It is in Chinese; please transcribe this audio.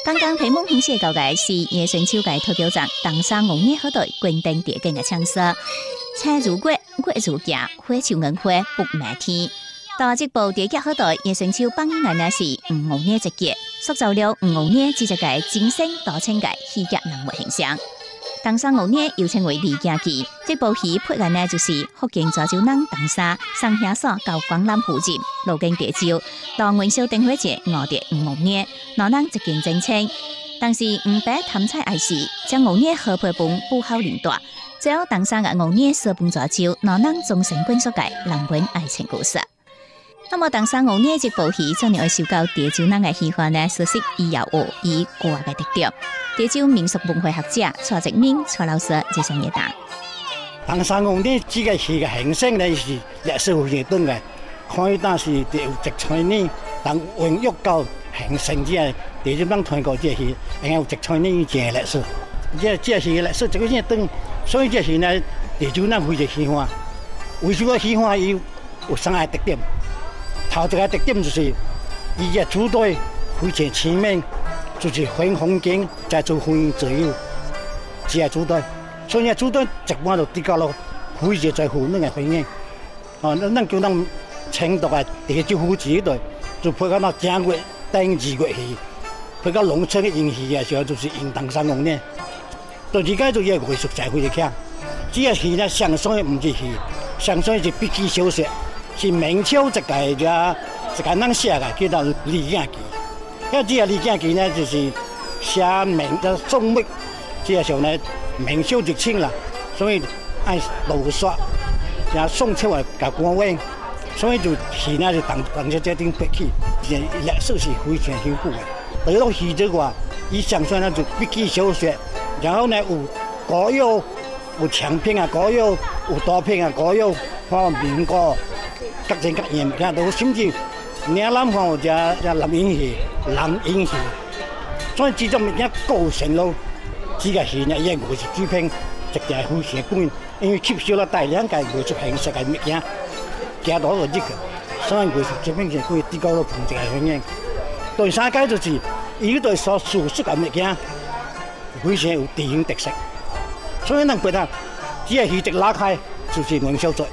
剛剛屏幕顯示嘅嘅是野生秋嘅代表作，當山紅葉好對關燈蝶嘅唱色，車如月，月如鏡，花像銀花不滿天。到這部電影好對野生秋放映嘅呢是吳紅葉一節，塑造了吳紅葉這隻嘅精神多情嘅喜劇人物形象。當山紅葉又稱為李家記，這部戲拍嘅呢就是福建泉州人當山上下所到廣南附近路經蝶洲，到元宵燈會節臥蝶吳紅葉，老人一見真情。當時吳伯貪財愛時，將紅葉合配本不好領奪，最後當山嘅紅葉捨本泉州，老人終身眷屬嘅浪漫愛情故事。那麼當山紅葉這部戲將要受到蝶洲人嘅喜歡呢，所以伊也有以歌嘅特點。蝶洲民俗文化學者蔡澤明蔡老師就上一答。 當山紅葉這個戲嘅形式呢是歷史非常短嘅，看當時有植菜呢，當運玉到形成之後，蝶洲人傳過這戲，然後植菜呢這歷史，這戲嘅歷史這個嘢短，所以這戲呢蝶洲人非常喜歡。為什麼喜歡？有三個特點。頭一個特點就是伊個主隊非常前面，就是分風景，再做分自由，這個主隊。所以主隊一般就比較咯，非常在乎那個分影。咱叫咱青島嘅蝶洲夫子隊，就配合到正月、正二月戲，配合農村嘅演戲嘅時候，就是演當山紅葉。到而家就有藝術才會強。這個戲呢，上山唔是戲，上山是筆記小說。是明朝一個人寫嘅，叫做《李家記》。因為這個《李家記》呢，就是寫明嘅宋末，這個時候呢，明朝就清啦，所以愛盜刷，也宋朝嘅個官位，所以就戲呢就當咗這點筆記，歷史是非常豐富嘅。對到戲這個，伊上山呢就筆記小說，然後呢有歌謠，有長篇啊歌謠，有短篇啊歌謠，看民歌。各種各樣嘅都，甚至嶺南方有只林演戲、南演戲，所以這種物件構成了這個戲呢，伊個藝術水平實在非常高，因為吸收了大量嘅藝術形式嘅物件，加到咗呢個，所以藝術水平就可以提高到同一個水平。第三個就是伊對所敘述嘅物件非常有地方特色，所以咱覺得這個戲一拉開就是元宵節。